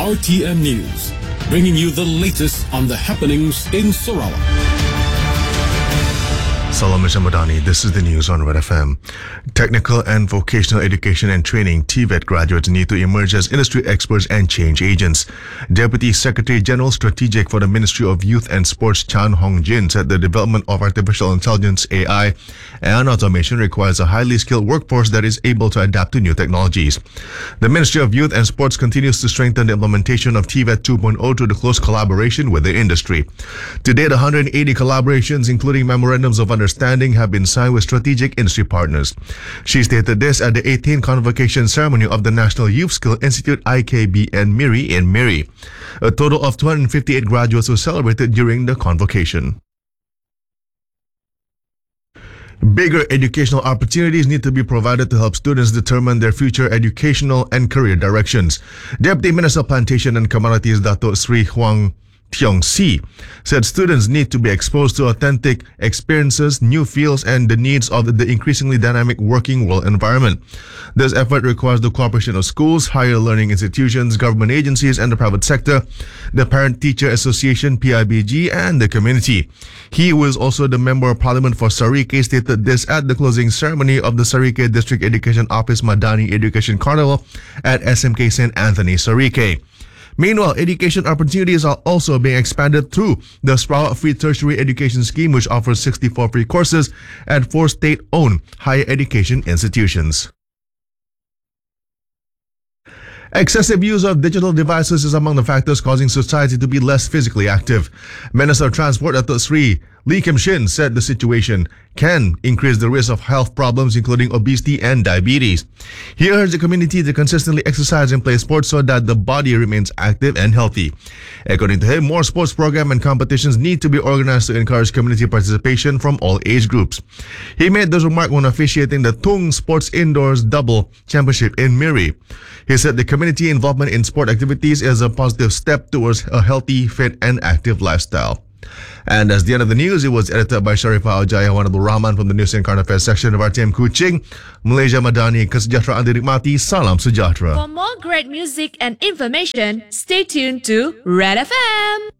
RTM News, bringing you the latest on the happenings in Sarawak. Salam Madani, this is the news on Red FM. Technical and Vocational Education and Training TVET graduates need to emerge as industry experts and change agents. Deputy Secretary General Strategic for the Ministry of Youth and Sports Chan Hong Jin said the development of artificial intelligence, AI, and automation requires a highly skilled workforce that is able to adapt to new technologies. The Ministry of Youth and Sports continues to strengthen the implementation of TVET 2.0 through the close collaboration with the industry. To date, 180 collaborations, including memorandums of understanding, have been signed with strategic industry partners. She stated this at the 18th convocation ceremony of the National Youth Skill Institute IKB and MIRI in MIRI. A total of 258 graduates were celebrated during the convocation. Bigger educational opportunities need to be provided to help students determine their future educational and career directions. Deputy Minister of Plantation and Commodities Dato Sri Huang Tiong Si said students need to be exposed to authentic experiences, new fields, and the needs of the increasingly dynamic working world environment. This effort requires the cooperation of schools, higher learning institutions, government agencies, and the private sector, the Parent Teacher Association (PIBG), and the community. He, who is also the Member of Parliament for Sarike, stated this at the closing ceremony of the Sarike District Education Office Madani Education Carnival at SMK St. Anthony, Sarike. Meanwhile, education opportunities are also being expanded through the Sarawak Free Tertiary Education Scheme, which offers 64 free courses at 4 state-owned higher education institutions. Excessive use of digital devices is among the factors causing society to be less physically active. Minister of Transport Dato Sri Lee Kim Shin said the situation can increase the risk of health problems, including obesity and diabetes. He urged the community to consistently exercise and play sports so that the body remains active and healthy. According to him, more sports programs and competitions need to be organized to encourage community participation from all age groups. He made this remark when officiating the Tung Sports Indoors Double Championship in Miri. He said the community involvement in sport activities is a positive step towards a healthy, fit, and active lifestyle. And as the end of the news, it was edited by Sharifah Al-Jaya Abdul Rahman from the News and Current Affairs section of RTM Kuching. Malaysia Madani, kesejahteraan dinikmati, salam sejahtera. For more great music and information, stay tuned to Red FM.